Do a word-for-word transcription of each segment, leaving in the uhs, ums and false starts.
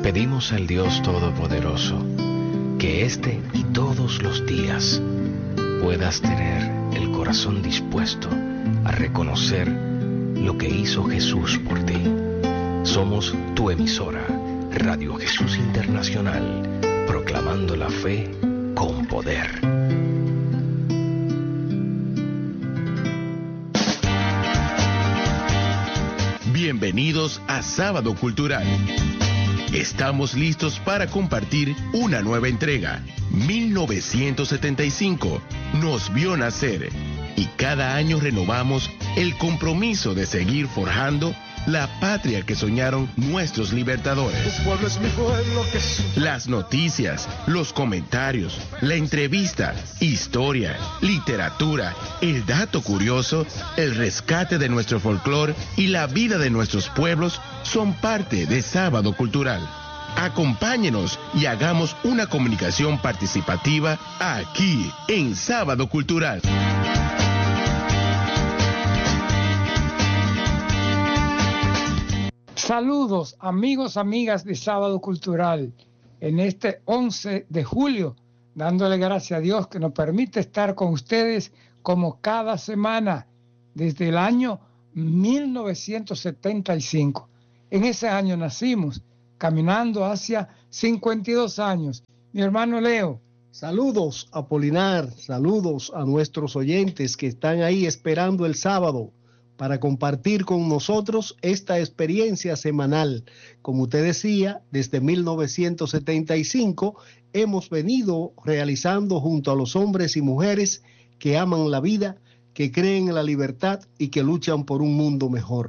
Pedimos al Dios Todopoderoso que este y todos los días puedas tener el corazón dispuesto a reconocer lo que hizo Jesús por ti. Somos tu emisora, Radio Jesús Internacional, proclamando la fe con poder. Bienvenidos a Sábado Cultural. Estamos listos para compartir una nueva entrega. mil novecientos setenta y cinco nos vio nacer y cada año renovamos el compromiso de seguir forjando la patria que soñaron nuestros libertadores. Las noticias, los comentarios, la entrevista, historia, literatura, el dato curioso, el rescate de nuestro folclore y la vida de nuestros pueblos son parte de Sábado Cultural. Acompáñenos y hagamos una comunicación participativa aquí en Sábado Cultural. Saludos amigos, amigas de Sábado Cultural, en este once de julio, dándole gracias a Dios que nos permite estar con ustedes como cada semana desde el año mil novecientos setenta y cinco. En ese año nacimos, caminando hacia cincuenta y dos años. Mi hermano Leo. Saludos, Apolinar, saludos a nuestros oyentes que están ahí esperando el sábado para compartir con nosotros esta experiencia semanal. Como usted decía, desde mil novecientos setenta y cinco hemos venido realizando junto a los hombres y mujeres que aman la vida, que creen en la libertad y que luchan por un mundo mejor.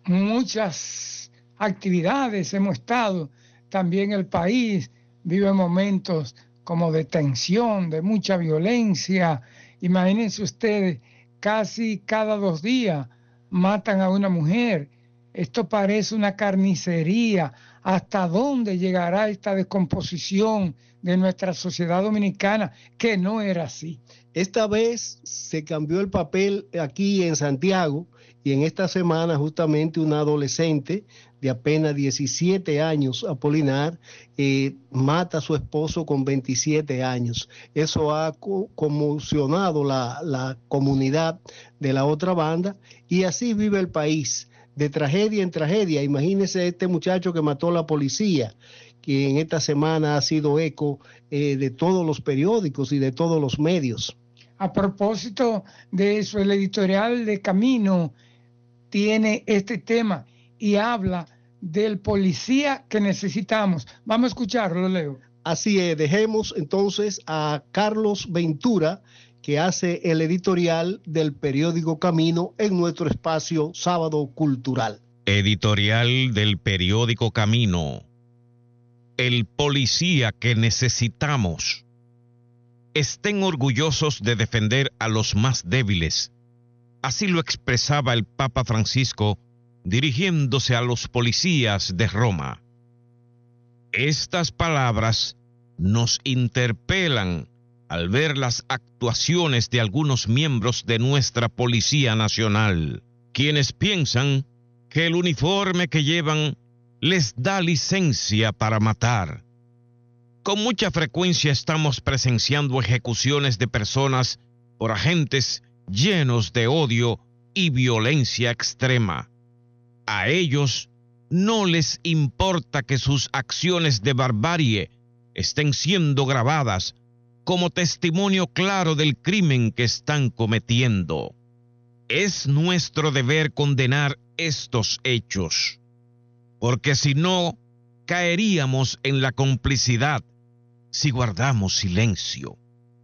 Muchas actividades hemos estado, también el país vive momentos como de tensión, de mucha violencia. Imagínense ustedes, casi cada dos días matan a una mujer. Esto parece una carnicería. ¿Hasta dónde llegará esta descomposición de nuestra sociedad dominicana? Que no era así. Esta vez se cambió el papel aquí en Santiago y en esta semana justamente una adolescente de apenas diecisiete años, Apolinar, eh, mata a su esposo con veintisiete años. Eso ha co- conmocionado la, la comunidad de la otra banda y así vive el país, de tragedia en tragedia. Imagínese este muchacho que mató a la policía, que en esta semana ha sido eco eh, de todos los periódicos y de todos los medios. A propósito de eso, el editorial de Camino tiene este tema y habla del policía que necesitamos. Vamos a escucharlo, Leo. Así es, dejemos entonces a Carlos Ventura, que hace el editorial del periódico Camino en nuestro espacio Sábado Cultural. Editorial del periódico Camino. El policía que necesitamos. Estén orgullosos de defender a los más débiles. Así lo expresaba el Papa Francisco dirigiéndose a los policías de Roma. Estas palabras nos interpelan al ver las actuaciones de algunos miembros de nuestra Policía Nacional, quienes piensan que el uniforme que llevan les da licencia para matar. Con mucha frecuencia estamos presenciando ejecuciones de personas por agentes llenos de odio y violencia extrema. A ellos no les importa que sus acciones de barbarie estén siendo grabadas como testimonio claro del crimen que están cometiendo. Es nuestro deber condenar estos hechos, porque si no, caeríamos en la complicidad si guardamos silencio.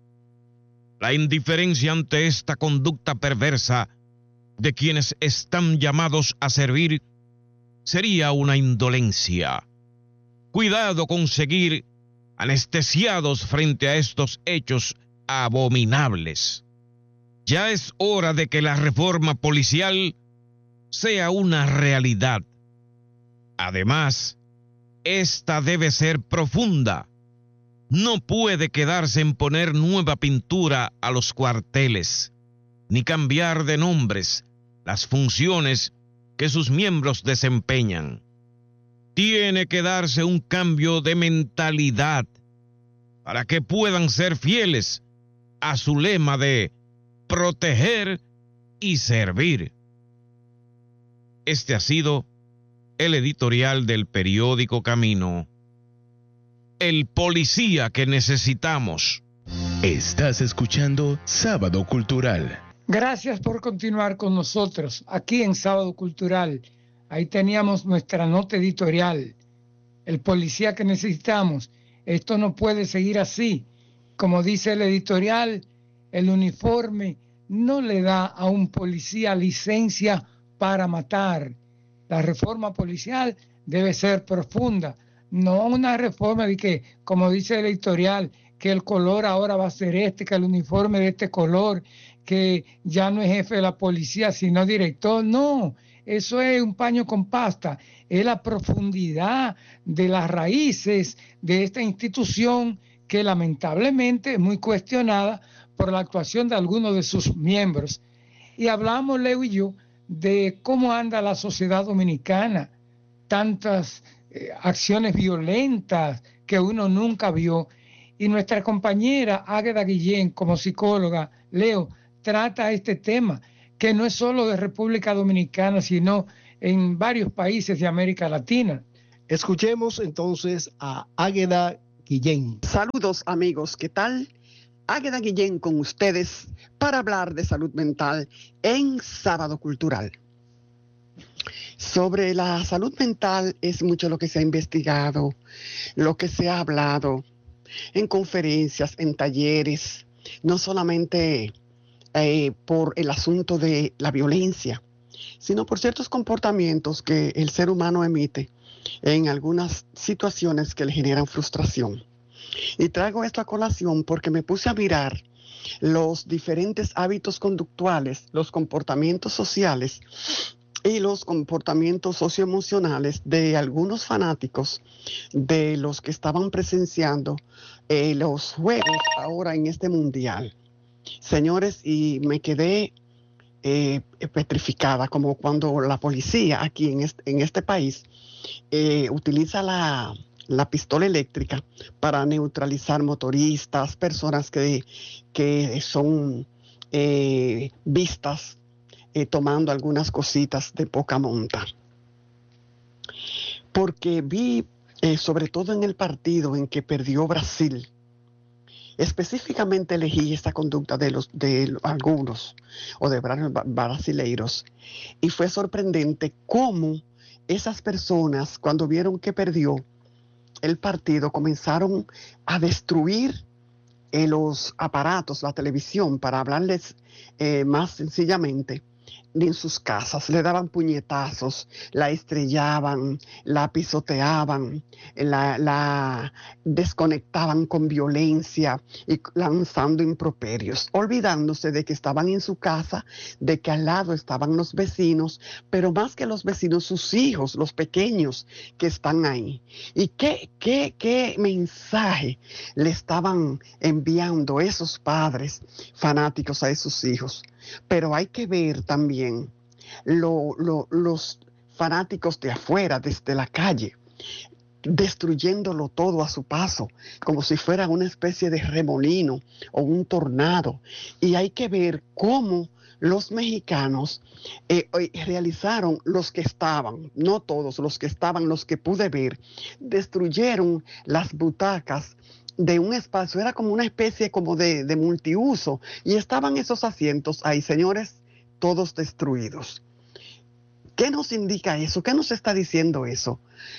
La indiferencia ante esta conducta perversa de quienes están llamados a servir sería una indolencia. Cuidado con seguir anestesiados frente a estos hechos abominables. Ya es hora de que la reforma policial sea una realidad. Además, esta debe ser profunda. No puede quedarse en poner nueva pintura a los cuarteles, ni cambiar de nombres las funciones que sus miembros desempeñan. tiene que darse un cambio de mentalidad para que puedan ser fieles a su lema de proteger y servir. Este ha sido el editorial del periódico Camino, el policía que necesitamos. Estás escuchando Sábado Cultural. Gracias por continuar con nosotros aquí en Sábado Cultural. Ahí teníamos nuestra nota editorial, el policía que necesitamos. Esto no puede seguir así. Como dice el editorial, el uniforme no le da a un policía licencia para matar. La reforma policial debe ser profunda, no una reforma de que, como dice el editorial, que el color ahora va a ser este, que el uniforme de este color, que ya no es jefe de la policía, sino director. No, eso es un paño con pasta. Es la profundidad de las raíces de esta institución que lamentablemente es muy cuestionada por la actuación de algunos de sus miembros. Y hablamos, Leo y yo, de cómo anda la sociedad dominicana, tantas eh, acciones violentas que uno nunca vio. Y nuestra compañera Águeda Guillén, como psicóloga, Leo, trata este tema, que no es solo de República Dominicana, sino en varios países de América Latina. Escuchemos entonces a Águeda Guillén. Saludos amigos, ¿qué tal? Águeda Guillén con ustedes para hablar de salud mental en Sábado Cultural. Sobre la salud mental es mucho lo que se ha investigado, lo que se ha hablado en conferencias, en talleres, no solamente eh, por el asunto de la violencia, sino por ciertos comportamientos que el ser humano emite en algunas situaciones que le generan frustración. Y traigo esto a colación porque me puse a mirar los diferentes hábitos conductuales, los comportamientos sociales y los comportamientos socioemocionales de algunos fanáticos de los que estaban presenciando eh, los juegos ahora en este mundial. Señores, y me quedé eh, petrificada, como cuando la policía aquí en este, en este país eh, utiliza la, la pistola eléctrica para neutralizar motoristas, personas que, que son eh, vistas Eh, tomando algunas cositas de poca monta. Porque vi, eh, sobre todo en el partido en que perdió Brasil, específicamente elegí esta conducta de, los, de algunos o de brasileiros, y fue sorprendente cómo esas personas, cuando vieron que perdió el partido, comenzaron a destruir eh, los aparatos, la televisión, para hablarles eh, más sencillamente, en sus casas. Le daban puñetazos, la estrellaban, la pisoteaban, la, la desconectaban con violencia y lanzando improperios, olvidándose de que estaban en su casa, de que al lado estaban los vecinos, pero más que los vecinos, sus hijos, los pequeños que están ahí. ¿Y qué, qué, qué mensaje le estaban enviando esos padres fanáticos a esos hijos? Pero hay que ver también lo, lo, los fanáticos de afuera, desde la calle, destruyéndolo todo a su paso, como si fuera una especie de remolino o un tornado. Y hay que ver cómo los mexicanos eh, realizaron, los que estaban, no todos, los que estaban, los que pude ver, destruyeron las butacas de un espacio, era como una especie como de, de multiuso, y estaban esos asientos ahí, señores, todos destruidos. ¿Qué nos indica eso? ¿Qué nos está diciendo eso?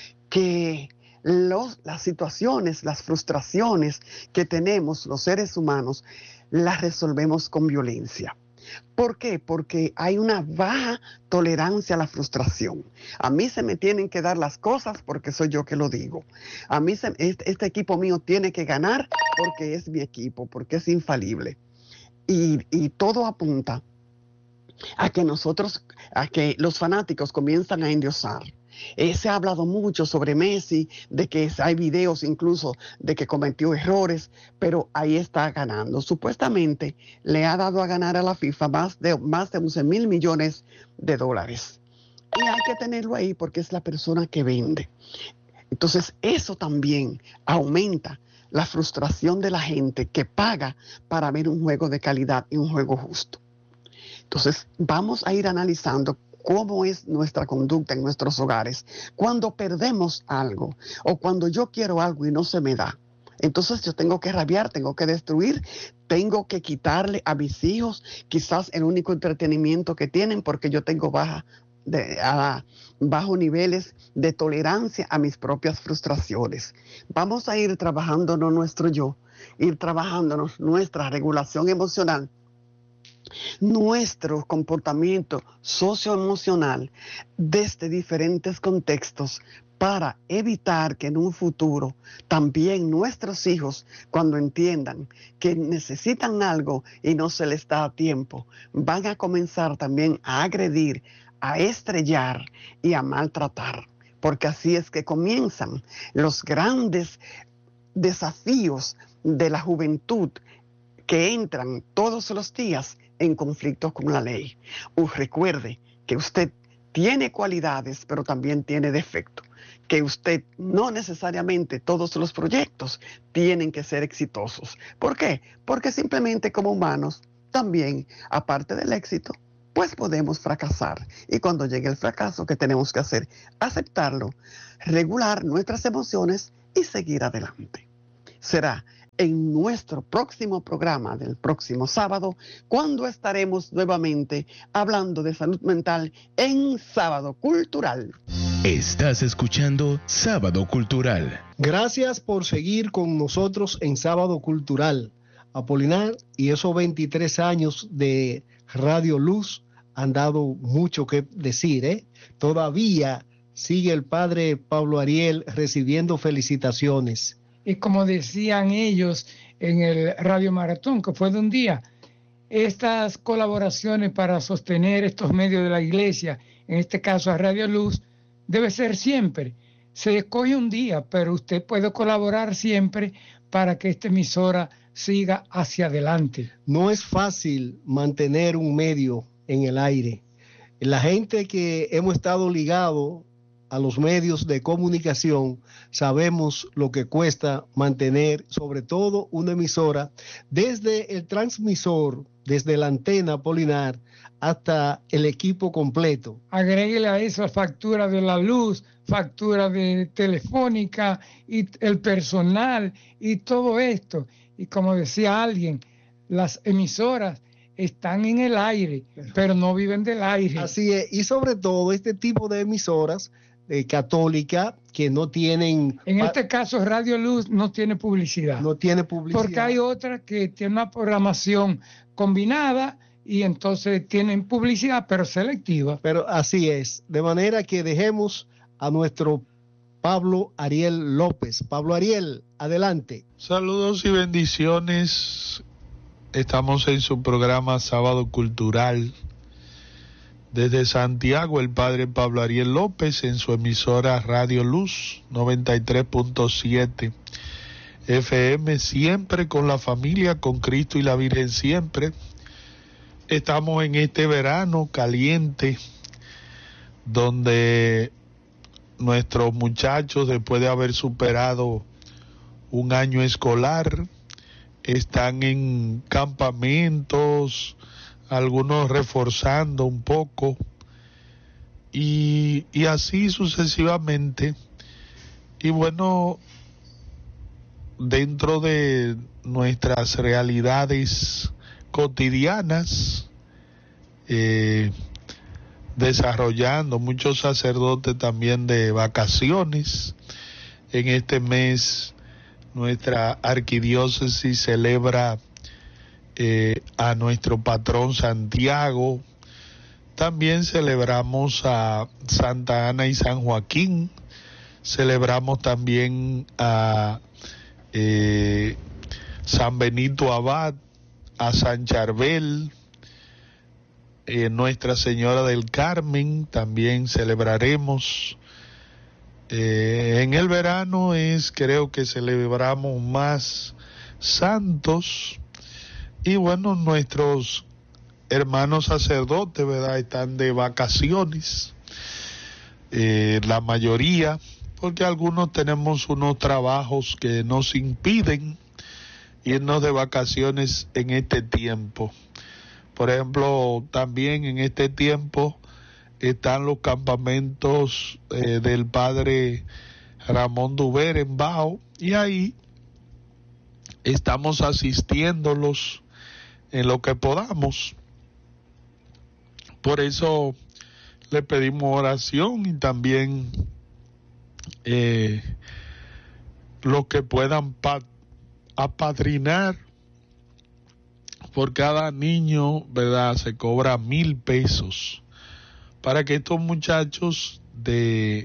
Que los, las situaciones, las frustraciones que tenemos los seres humanos, las resolvemos con violencia. ¿Por qué? Porque hay una baja tolerancia a la frustración. A mí se me tienen que dar las cosas porque soy yo que lo digo. A mí se, este, este equipo mío tiene que ganar porque es mi equipo, porque es infalible. Y, y todo apunta a que nosotros, a que los fanáticos comienzan a endiosar. Eh, se ha hablado mucho sobre Messi, de que hay videos incluso de que cometió errores, pero ahí está ganando. Supuestamente le ha dado a ganar a la FIFA más de, más de once mil millones de dólares. y hay que tenerlo ahí porque es la persona que vende. Entonces eso también aumenta la frustración de la gente que paga para ver un juego de calidad y un juego justo. Entonces vamos a ir analizando cómo es nuestra conducta en nuestros hogares cuando perdemos algo o cuando yo quiero algo y no se me da. Entonces yo tengo que rabiar, tengo que destruir, tengo que quitarle a mis hijos quizás el único entretenimiento que tienen porque yo tengo baja de, a, bajo niveles de tolerancia a mis propias frustraciones. Vamos a ir trabajándonos nuestro yo, ir trabajándonos nuestra regulación emocional, nuestro comportamiento socioemocional desde diferentes contextos para evitar que en un futuro también nuestros hijos, cuando entiendan que necesitan algo y no se les da a tiempo, van a comenzar también a agredir, a estrellar y a maltratar, porque así es que comienzan los grandes desafíos de la juventud que entran todos los días en conflicto con la ley. Uh, recuerde que usted tiene cualidades, pero también tiene defectos, que usted no necesariamente todos los proyectos tienen que ser exitosos. ¿Por qué? Porque simplemente como humanos también, aparte del éxito, pues podemos fracasar. Y cuando llegue el fracaso, ¿qué tenemos que hacer? Aceptarlo, regular nuestras emociones y seguir adelante. Será en nuestro próximo programa del próximo sábado, cuando estaremos nuevamente hablando de salud mental en Sábado Cultural. Estás escuchando Sábado Cultural. Gracias por seguir con nosotros en Sábado Cultural. Apolinar y esos veintitrés años de Radio Luz han dado mucho que decir, ¿eh? Todavía sigue el padre Pablo Ariel recibiendo felicitaciones. Y como decían ellos en el Radio Maratón, que fue de un día, estas colaboraciones para sostener estos medios de la iglesia, en este caso a Radio Luz, debe ser siempre. Se escoge un día, pero usted puede colaborar siempre para que esta emisora siga hacia adelante. No es fácil mantener un medio en el aire. La gente que hemos estado ligados a los medios de comunicación, sabemos lo que cuesta mantener, sobre todo una emisora, desde el transmisor, desde la antena Apolinar, hasta el equipo completo. Agréguele a eso factura de la luz, factura de telefónica, y el personal, y todo esto. Y como decía alguien, las emisoras están en el aire, pero no viven del aire. Así es, y sobre todo este tipo de emisoras Eh, católica que no tienen... En este caso Radio Luz no tiene publicidad. No tiene publicidad. Porque hay otras que tienen una programación combinada y entonces tienen publicidad pero selectiva. Pero así es. De manera que dejemos a nuestro Pablo Ariel López. Pablo Ariel, adelante. Saludos y bendiciones. Estamos en su programa Sábado Cultural. Desde Santiago, el padre Pablo Ariel López en su emisora Radio Luz noventa y tres punto siete F M, siempre con la familia, con Cristo y la Virgen siempre. Estamos en este verano caliente, donde nuestros muchachos, después de haber superado un año escolar, están en campamentos, algunos reforzando un poco, y, y así sucesivamente. Y bueno, dentro de nuestras realidades cotidianas, eh, desarrollando muchos sacerdotes también de vacaciones. En este mes nuestra arquidiócesis celebra Eh, a nuestro patrón Santiago. También celebramos a Santa Ana y San Joaquín. Celebramos también a eh, San Benito Abad, a San Charbel, eh, Nuestra Señora del Carmen también celebraremos. Eh, en el verano es, creo que celebramos más santos. Y bueno, nuestros hermanos sacerdotes, ¿verdad?, están de vacaciones. eh, la mayoría, porque algunos tenemos unos trabajos que nos impiden irnos de vacaciones en este tiempo. Por ejemplo, también en este tiempo están los campamentos eh, del padre Ramón Duver en Bao, y ahí estamos asistiéndolos en lo que podamos. Por eso le pedimos oración, y también eh, los que puedan pa- apadrinar. Por cada niño, ¿verdad?, se cobra mil pesos para que estos muchachos de,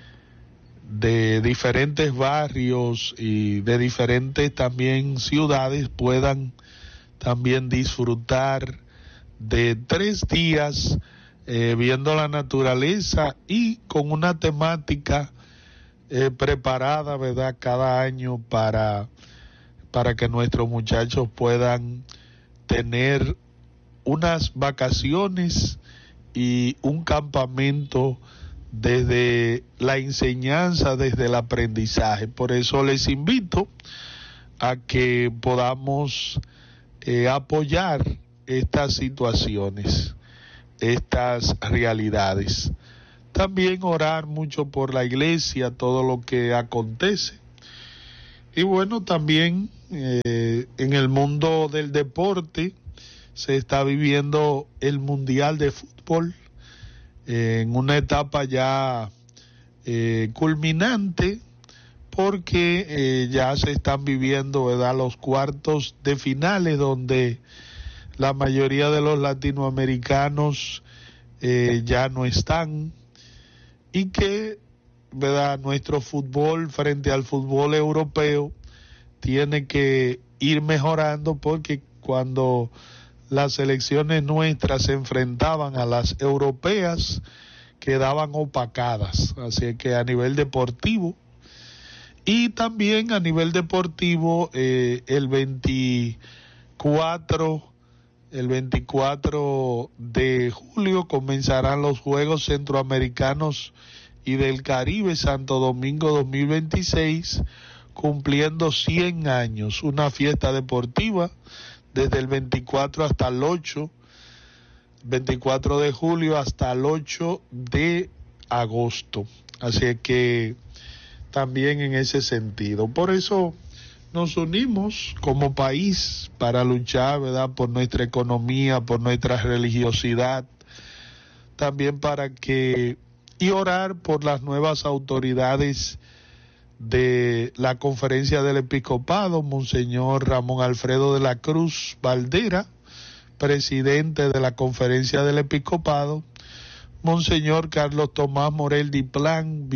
de diferentes barrios y de diferentes también ciudades puedan también disfrutar de tres días eh, viendo la naturaleza y con una temática eh, preparada, ¿verdad?, cada año para, para que nuestros muchachos puedan tener unas vacaciones y un campamento desde la enseñanza, desde el aprendizaje. Por eso les invito a que podamos eh, apoyar estas situaciones, estas realidades. También orar mucho por la iglesia, todo lo que acontece. Y bueno, también eh, en el mundo del deporte se está viviendo el Mundial de Fútbol eh, en una etapa ya eh, culminante, porque eh, ya se están viviendo, ¿verdad?, los cuartos de finales, donde la mayoría de los latinoamericanos eh, ya no están, y que, ¿verdad?, nuestro fútbol frente al fútbol europeo tiene que ir mejorando, porque cuando las selecciones nuestras se enfrentaban a las europeas quedaban opacadas. Así que a nivel deportivo, y también a nivel deportivo eh, el veinticuatro el veinticuatro de julio comenzarán los Juegos Centroamericanos y del Caribe Santo Domingo dos mil veintiséis, cumpliendo cien años, una fiesta deportiva desde el veinticuatro hasta el ocho, veinticuatro de julio hasta el ocho de agosto. Así que también en ese sentido, por eso nos unimos como país para luchar, ¿verdad?, por nuestra economía, por nuestra religiosidad, también para que, y orar por las nuevas autoridades de la Conferencia del Episcopado, Monseñor Ramón Alfredo de la Cruz Valdera, presidente de la Conferencia del Episcopado, Monseñor Carlos Tomás Morel Diplán,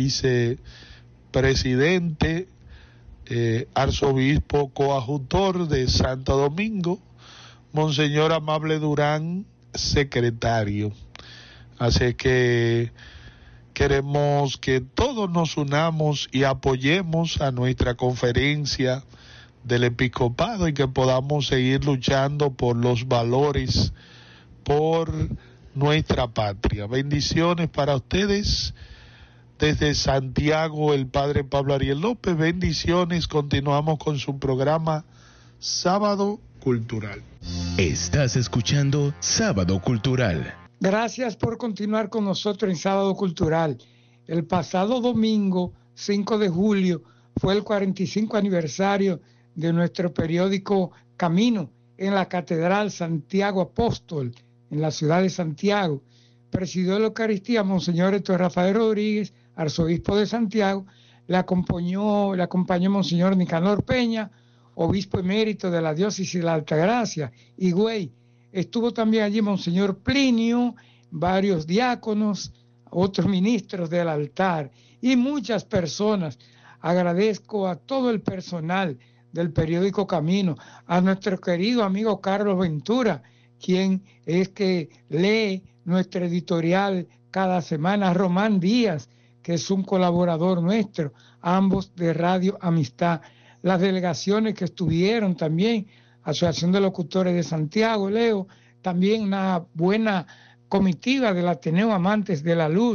vicepresidente, eh, arzobispo coadjutor de Santo Domingo, Monseñor Amable Durán, secretario. Así que queremos que todos nos unamos y apoyemos a nuestra conferencia del episcopado, y que podamos seguir luchando por los valores, por nuestra patria. Bendiciones para ustedes. Desde Santiago, el padre Pablo Ariel López. Bendiciones. Continuamos con su programa Sábado Cultural. Estás escuchando Sábado Cultural. Gracias por continuar con nosotros en Sábado Cultural. El pasado domingo, cinco de julio, fue el cuarenta y cinco aniversario de nuestro periódico Camino en la Catedral Santiago Apóstol, en la ciudad de Santiago. Presidió la Eucaristía Monseñor Héctor Rafael Rodríguez, arzobispo de Santiago. Le acompañó, le acompañó Monseñor Nicanor Peña, obispo emérito de la diócesis de la Altagracia, Higüey. Estuvo también allí Monseñor Plinio, varios diáconos, otros ministros del altar y muchas personas. Agradezco a todo el personal del periódico Camino, a nuestro querido amigo Carlos Ventura, quien es que lee nuestra editorial cada semana, a Román Díaz, que es un colaborador nuestro, ambos de Radio Amistad. Las delegaciones que estuvieron también, Asociación de Locutores de Santiago, Leo, también una buena comitiva del Ateneo Amantes de la Luz,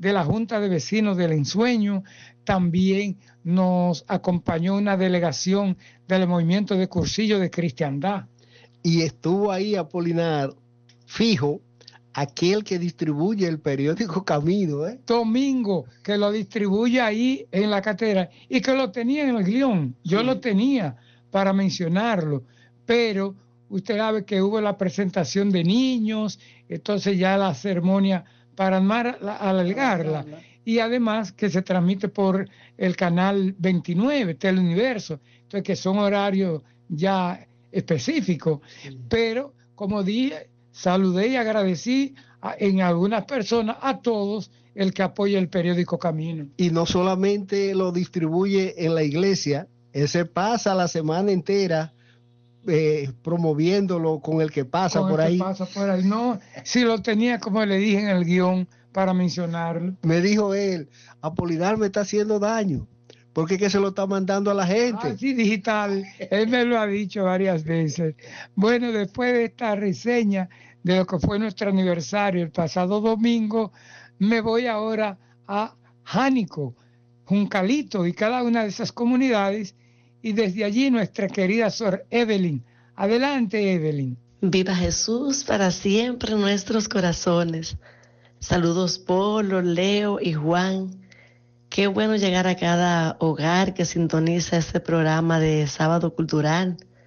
de la Junta de Vecinos del Ensueño. También nos acompañó una delegación del Movimiento de Cursillo de Cristiandad. Y estuvo ahí, Apolinar, fijo, aquel que distribuye el periódico Camino, ¿eh? Domingo, que lo distribuye ahí en la catedral y que lo tenía en el guión. Yo sí lo tenía para mencionarlo, pero usted sabe que hubo la presentación de niños, entonces ya la ceremonia para alargarla, y además que se transmite por el canal veintinueve, Teleuniverso, entonces que son horarios ya específicos, sí. Pero como dije, saludé y agradecí a, en algunas personas, a todos el que apoya el periódico Camino. Y no solamente lo distribuye en la iglesia, él se pasa la semana entera eh, promoviéndolo con el que pasa con por el ahí. Que pasa por ahí. No, si lo tenía, como le dije en el guión, para mencionarlo. Me dijo él, Apolinar me está haciendo daño, porque es que se lo está mandando a la gente. Ah, sí, digital. Él me lo ha dicho varias veces. Bueno, después de esta reseña de lo que fue nuestro aniversario el pasado domingo, me voy ahora a Jánico, Juncalito y cada una de esas comunidades, y desde allí nuestra querida Sor Evelyn. Adelante, Evelyn. Viva Jesús para siempre en nuestros corazones. Saludos Polo, Leo y Juan. Qué bueno llegar a cada hogar que sintoniza este programa de Sábado Cultural.